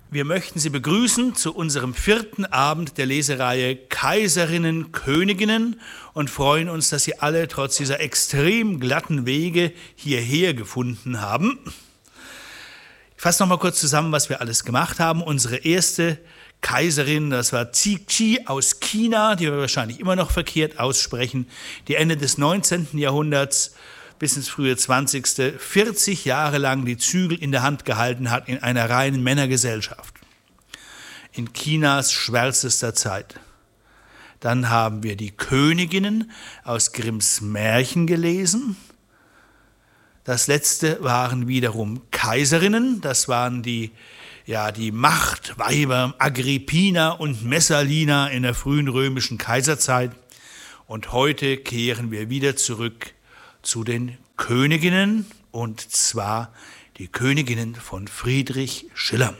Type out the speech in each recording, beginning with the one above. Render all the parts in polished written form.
Wir möchten Sie begrüßen zu unserem 4. Abend der Lesereihe Kaiserinnen, Königinnen und freuen uns, dass Sie alle trotz dieser extrem glatten Wege hierher gefunden haben. Ich fasse noch mal kurz zusammen, was wir alles gemacht haben. Unsere erste Kaiserin, das war Cixi aus China, die wir wahrscheinlich immer noch verkehrt aussprechen, die Ende des 19. Jahrhunderts bis ins frühe 20. 40 Jahre lang die Zügel in der Hand gehalten hat in einer reinen Männergesellschaft. In Chinas schwärzester Zeit. Dann haben wir die Königinnen aus Grimms Märchen gelesen. Das letzte waren wiederum Kaiserinnen, das waren die Machtweiber Agrippina und Messalina in der frühen römischen Kaiserzeit. Und heute kehren wir wieder zurück zu den Königinnen, und zwar die Königinnen von Friedrich Schiller.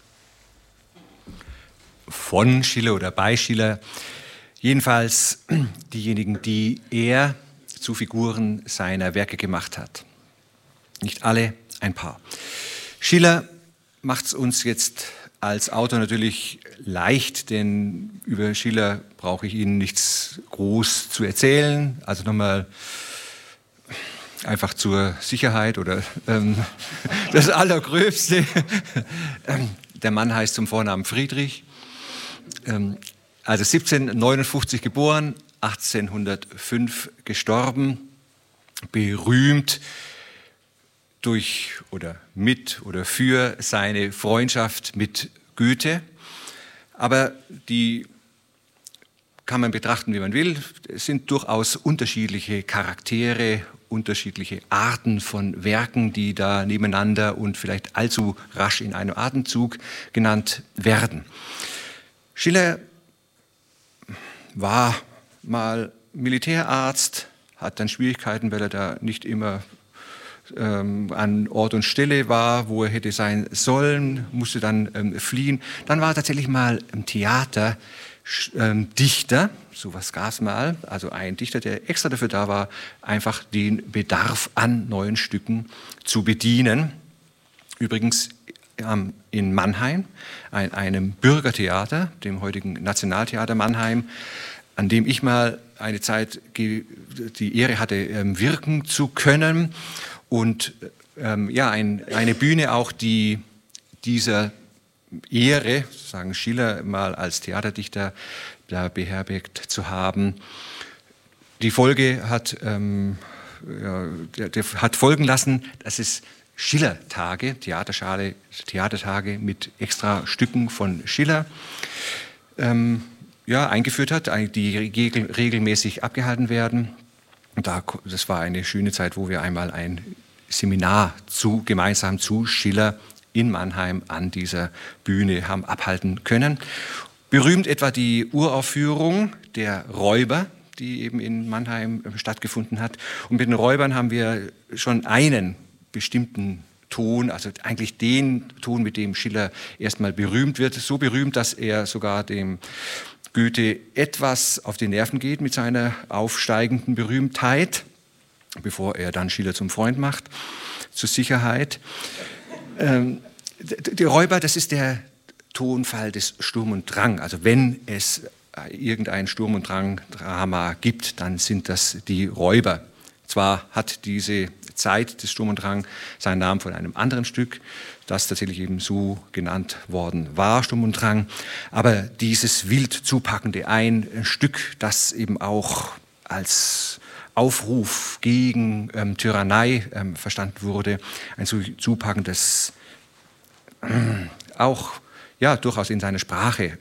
Von Schiller oder bei Schiller, jedenfalls diejenigen, die er zu Figuren seiner Werke gemacht hat. Nicht alle, ein paar. Schiller macht es uns jetzt als Autor natürlich leicht, denn über Schiller brauche ich Ihnen nichts groß zu erzählen. Also nochmal einfach zur Sicherheit oder das Allergröbste. Der Mann heißt zum Vornamen Friedrich, also 1759 geboren, 1805 gestorben, berühmt durch oder mit oder für seine Freundschaft mit Goethe. Aber die kann man betrachten, wie man will. Es sind durchaus unterschiedliche Charaktere, unterschiedliche Arten von Werken, die da nebeneinander und vielleicht allzu rasch in einem Atemzug genannt werden. Schiller war mal Militärarzt, hat dann Schwierigkeiten, weil er da nicht immer an Ort und Stelle war, wo er hätte sein sollen, musste dann fliehen. Dann war er tatsächlich mal im Theater Dichter, sowas gab es mal, also ein Dichter, der extra dafür da war, einfach den Bedarf an neuen Stücken zu bedienen. Übrigens in Mannheim, einem Bürgertheater, dem heutigen Nationaltheater Mannheim, an dem ich mal eine Zeit die Ehre hatte, wirken zu können. Und eine Bühne auch, die dieser Ehre, sagen Schiller, mal als Theaterdichter da beherbergt zu haben. Die Folge hat folgen lassen, dass es Schillertage, Theatertage mit extra Stücken von Schiller eingeführt hat, die regelmäßig abgehalten werden. Und das war eine schöne Zeit, wo wir einmal ein Seminar gemeinsam zu Schiller in Mannheim an dieser Bühne haben abhalten können. Berühmt etwa die Uraufführung der Räuber, die eben in Mannheim stattgefunden hat. Und mit den Räubern haben wir schon einen bestimmten Ton, also eigentlich den Ton, mit dem Schiller erstmal berühmt wird. So berühmt, dass er sogar dem Goethe etwas auf die Nerven geht mit seiner aufsteigenden Berühmtheit, bevor er dann Schiller zum Freund macht, zur Sicherheit. Die Räuber, das ist der Tonfall des Sturm und Drang. Also wenn es irgendein Sturm- und Drang-Drama gibt, dann sind das die Räuber. Zwar hat diese Zeit des Sturm und Drang seinen Namen von einem anderen Stück, das tatsächlich eben so genannt worden war, Sturm und Drang, aber dieses wild zupackende, ein Stück, das eben auch als Aufruf gegen Tyrannei verstanden wurde, ein so zupackendes, auch durchaus in seiner Sprache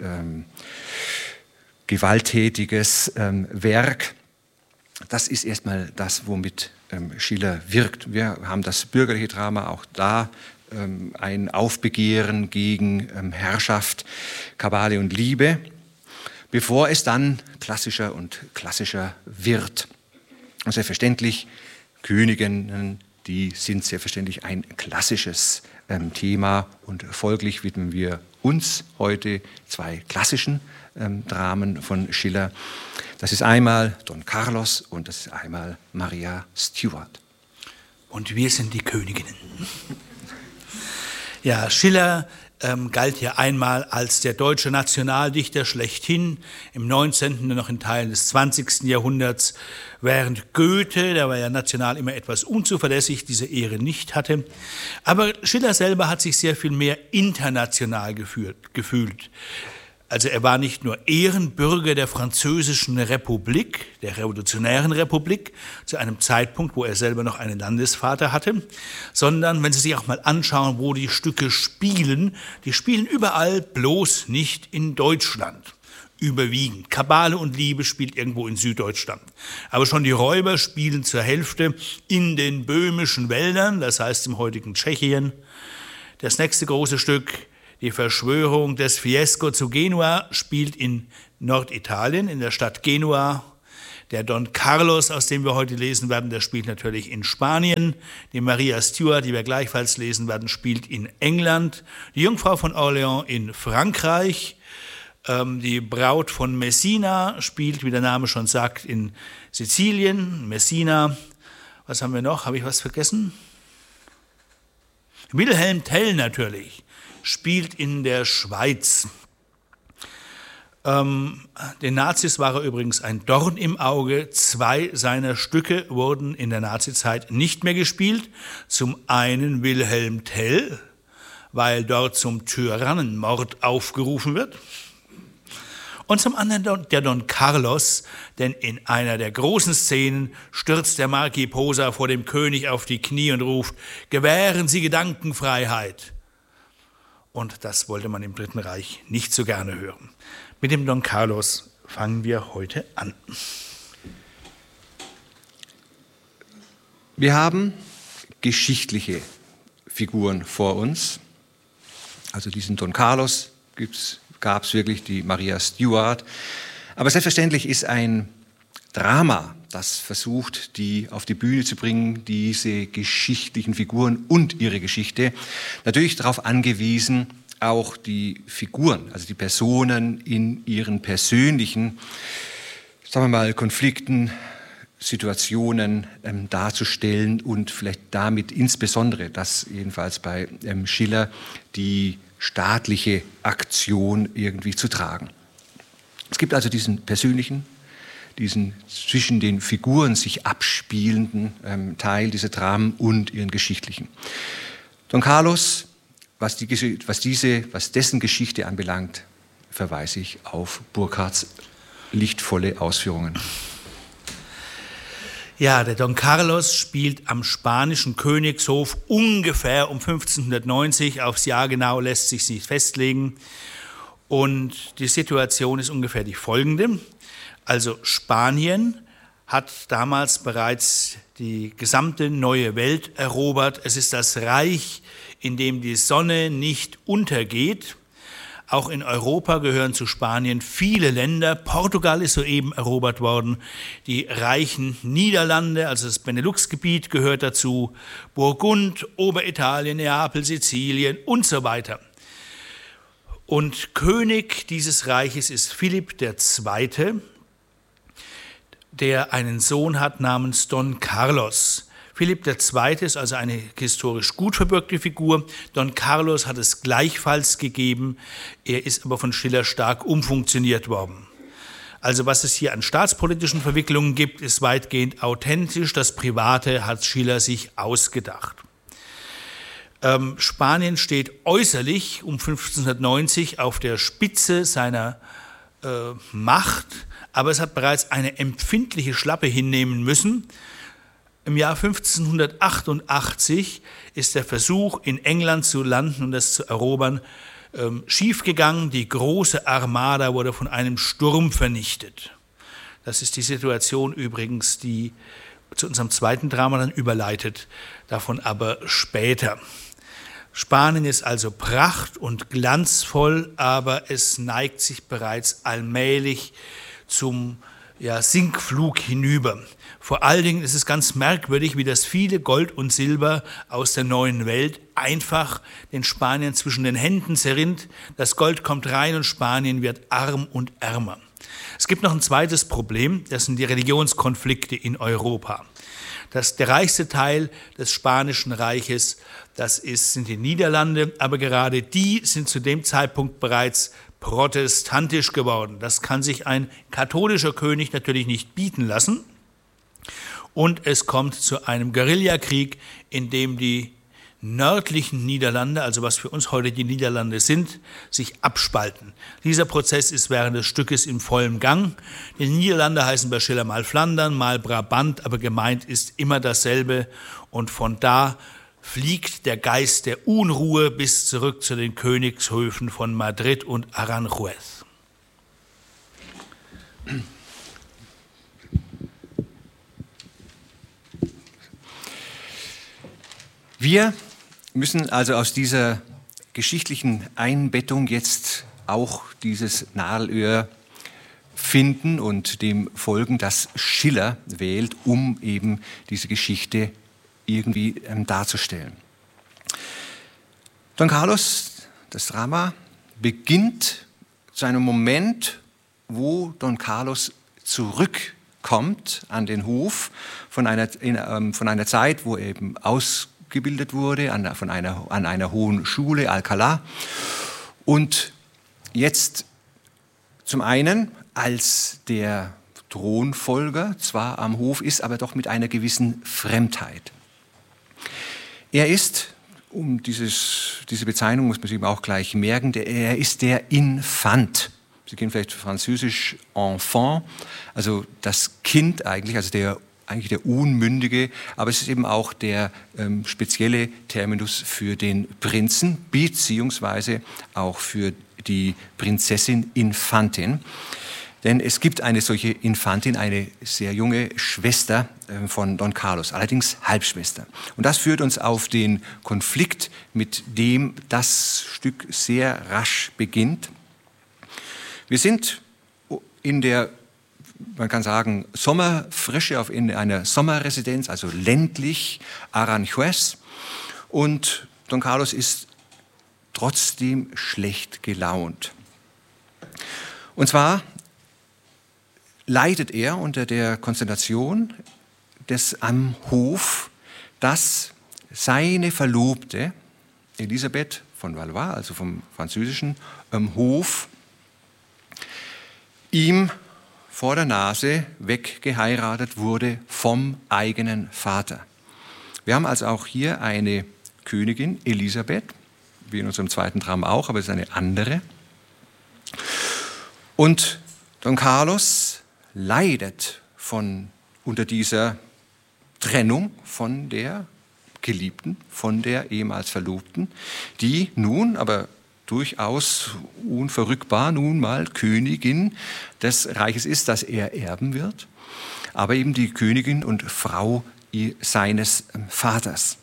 gewalttätiges Werk. Das ist erstmal das, womit Schiller wirkt. Wir haben das bürgerliche Drama, auch da ein Aufbegehren gegen Herrschaft, Kabale und Liebe, bevor es dann klassischer und klassischer wird. Und selbstverständlich, Königinnen, die sind selbstverständlich ein klassisches Thema und folglich widmen wir uns heute 2 klassischen Dramen von Schiller. Das ist einmal Don Carlos und das ist einmal Maria Stuart. Und wir sind die Königinnen. Ja, Schiller galt ja einmal als der deutsche Nationaldichter schlechthin, im 19. und noch in Teilen des 20. Jahrhunderts, während Goethe, der war ja national immer etwas unzuverlässig, diese Ehre nicht hatte. Aber Schiller selber hat sich sehr viel mehr international gefühlt. Also er war nicht nur Ehrenbürger der Französischen Republik, der Revolutionären Republik, zu einem Zeitpunkt, wo er selber noch einen Landesvater hatte, sondern, wenn Sie sich auch mal anschauen, wo die Stücke spielen, die spielen überall, bloß nicht in Deutschland. Überwiegend. Kabale und Liebe spielt irgendwo in Süddeutschland. Aber schon die Räuber spielen zur Hälfte in den böhmischen Wäldern, das heißt im heutigen Tschechien. Das nächste große Stück, die Verschwörung des Fiesco zu Genua, spielt in Norditalien, in der Stadt Genua. Der Don Carlos, aus dem wir heute lesen werden, der spielt natürlich in Spanien. Die Maria Stuart, die wir gleichfalls lesen werden, spielt in England. Die Jungfrau von Orléans in Frankreich. Die Braut von Messina spielt, wie der Name schon sagt, in Sizilien, Messina. Was haben wir noch? Habe ich was vergessen? Wilhelm Tell natürlich spielt in der Schweiz. Den Nazis war er übrigens ein Dorn im Auge. 2 seiner Stücke wurden in der Nazizeit nicht mehr gespielt. Zum einen Wilhelm Tell, weil dort zum Tyrannenmord aufgerufen wird. Und zum anderen der Don Carlos, denn in einer der großen Szenen stürzt der Marquis Posa vor dem König auf die Knie und ruft: Gewähren Sie Gedankenfreiheit. Und das wollte man im Dritten Reich nicht so gerne hören. Mit dem Don Carlos fangen wir heute an. Wir haben geschichtliche Figuren vor uns. Also diesen Don Carlos gab es wirklich, die Maria Stuart. Aber selbstverständlich ist ein Drama, das versucht, die auf die Bühne zu bringen, diese geschichtlichen Figuren und ihre Geschichte, natürlich darauf angewiesen, auch die Figuren, also die Personen in ihren persönlichen, sagen wir mal, Konflikten, Situationen darzustellen und vielleicht damit insbesondere, das jedenfalls bei Schiller, die staatliche Aktion irgendwie zu tragen. Es gibt also diesen persönlichen, diesen zwischen den Figuren sich abspielenden Teil dieser Dramen und ihren geschichtlichen. Don Carlos, was dessen Geschichte anbelangt, verweise ich auf Burckhardts lichtvolle Ausführungen. Ja, der Don Carlos spielt am spanischen Königshof ungefähr um 1590. Aufs Jahr genau lässt sich nicht festlegen. Und die Situation ist ungefähr die folgende. Also Spanien hat damals bereits die gesamte neue Welt erobert. Es ist das Reich, in dem die Sonne nicht untergeht. Auch in Europa gehören zu Spanien viele Länder. Portugal ist soeben erobert worden. Die reichen Niederlande, also das Benelux-Gebiet, gehört dazu. Burgund, Oberitalien, Neapel, Sizilien und so weiter. Und König dieses Reiches ist Philipp II., der einen Sohn hat namens Don Carlos. Philipp II. Ist also eine historisch gut verbürgte Figur. Don Carlos hat es gleichfalls gegeben. Er ist aber von Schiller stark umfunktioniert worden. Also was es hier an staatspolitischen Verwicklungen gibt, ist weitgehend authentisch. Das Private hat Schiller sich ausgedacht. Spanien steht äußerlich um 1590 auf der Spitze seiner Macht, aber es hat bereits eine empfindliche Schlappe hinnehmen müssen. Im Jahr 1588 ist der Versuch, in England zu landen und es zu erobern, schiefgegangen. Die große Armada wurde von einem Sturm vernichtet. Das ist die Situation übrigens, die zu unserem zweiten Drama dann überleitet, davon aber später. Spanien ist also pracht- und glanzvoll, aber es neigt sich bereits allmählich zum Sinkflug hinüber. Vor allen Dingen ist es ganz merkwürdig, wie das viele Gold und Silber aus der neuen Welt einfach den Spaniern zwischen den Händen zerrinnt. Das Gold kommt rein und Spanien wird arm und ärmer. Es gibt noch ein zweites Problem, das sind die Religionskonflikte in Europa. Der reichste Teil des Spanischen Reiches, sind die Niederlande, aber gerade die sind zu dem Zeitpunkt bereits protestantisch geworden. Das kann sich ein katholischer König natürlich nicht bieten lassen. Und es kommt zu einem Guerillakrieg, in dem die nördlichen Niederlande, also was für uns heute die Niederlande sind, sich abspalten. Dieser Prozess ist während des Stückes im vollen Gang. Die Niederlande heißen bei Schiller mal Flandern, mal Brabant, aber gemeint ist immer dasselbe. Und von da fliegt der Geist der Unruhe bis zurück zu den Königshöfen von Madrid und Aranjuez. Wir müssen also aus dieser geschichtlichen Einbettung jetzt auch dieses Nadelöhr finden und dem folgen, das Schiller wählt, um eben diese Geschichte irgendwie darzustellen. Don Carlos, das Drama, beginnt zu einem Moment, wo Don Carlos zurückkommt an den Hof von einer Zeit, wo er eben ausgebildet wurde an einer hohen Schule, Alcalá. Und jetzt zum einen als der Thronfolger zwar am Hof ist, aber doch mit einer gewissen Fremdheit. Er ist, diese Bezeichnung muss man sich eben auch gleich merken, er ist der Infant. Sie kennen vielleicht französisch Enfant, also das Kind eigentlich, also der Unmündige, aber es ist eben auch der spezielle Terminus für den Prinzen, beziehungsweise auch für die Prinzessin Infantin. Denn es gibt eine solche Infantin, eine sehr junge Schwester von Don Carlos, allerdings Halbschwester. Und das führt uns auf den Konflikt, mit dem das Stück sehr rasch beginnt. Wir sind in der, man kann sagen, Sommerfrische in einer Sommerresidenz, also ländlich, Aranjuez. Und Don Carlos ist trotzdem schlecht gelaunt. Und zwar leidet er unter der Konstellation am Hof, dass seine Verlobte Elisabeth von Valois, also vom französischen Hof, ihm vor der Nase weggeheiratet wurde vom eigenen Vater. Wir haben also auch hier eine Königin, Elisabeth, wie in unserem zweiten Drama auch, aber es ist eine andere. Und Don Carlos leidet unter dieser Trennung von der Geliebten, von der ehemals Verlobten, die nun aber durchaus unverrückbar nun mal Königin des Reiches ist, das er erben wird, aber eben die Königin und Frau seines Vaters.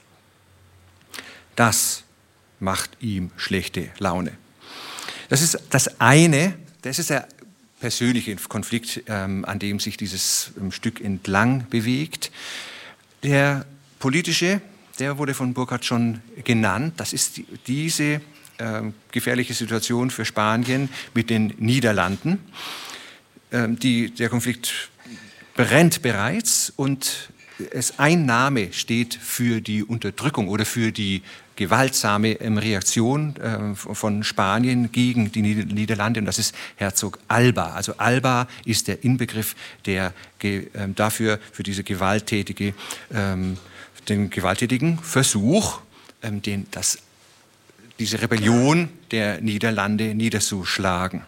Das macht ihm schlechte Laune. Das ist das eine, das ist der persönliche Konflikt, an dem sich dieses Stück entlang bewegt. Der politische, der wurde von Burckhardt schon genannt, das ist diese gefährliche Situation für Spanien mit den Niederlanden. Der Konflikt brennt bereits und ein Name steht für die Unterdrückung oder für die gewaltsame Reaktion von Spanien gegen die Niederlande, und das ist Herzog Alba. Also Alba ist der Inbegriff für diesen gewalttätigen Versuch, diese Rebellion der Niederlande niederzuschlagen.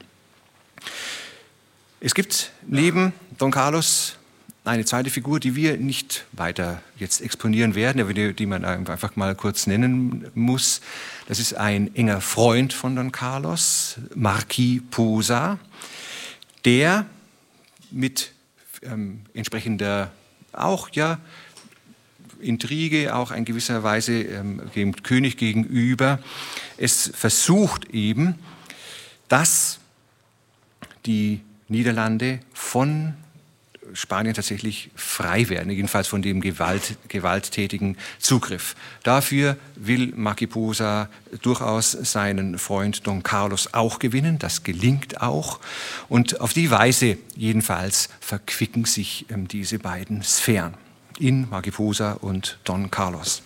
Es gibt neben Don Carlos eine zweite Figur, die wir nicht weiter jetzt exponieren werden, die man einfach mal kurz nennen muss. Das ist ein enger Freund von Don Carlos, Marquis Posa, der mit entsprechender Intrige, auch in gewisser Weise dem König gegenüber, es versucht eben, dass die Niederlande von Spanien tatsächlich frei werden, jedenfalls von dem gewalttätigen Zugriff. Dafür will Marquis Posa durchaus seinen Freund Don Carlos auch gewinnen, das gelingt auch. Und auf die Weise jedenfalls verquicken sich diese beiden Sphären. in Mariposa und Don Carlos.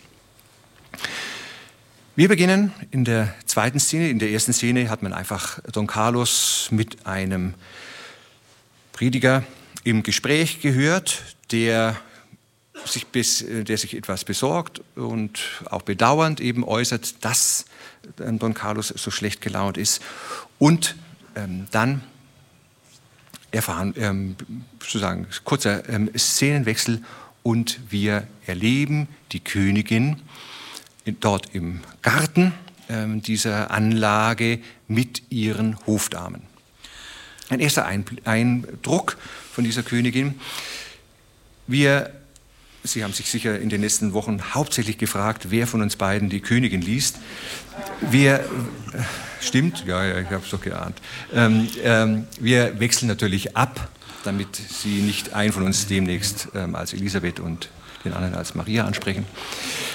Wir beginnen in der zweiten Szene. In der ersten Szene hat man einfach Don Carlos mit einem Prediger im Gespräch gehört, der sich etwas besorgt und auch bedauernd eben äußert, dass Don Carlos so schlecht gelaunt ist. Und dann erfahren, sozusagen kurzer Szenenwechsel, und wir erleben die Königin dort im Garten dieser Anlage mit ihren Hofdamen. Ein erster Eindruck von dieser Königin. Sie haben sich sicher in den letzten Wochen hauptsächlich gefragt, wer von uns beiden die Königin liest. Stimmt? Ja, ich habe es doch geahnt. Wir wechseln natürlich ab, damit Sie nicht einen von uns demnächst als Elisabeth und den anderen als Maria ansprechen.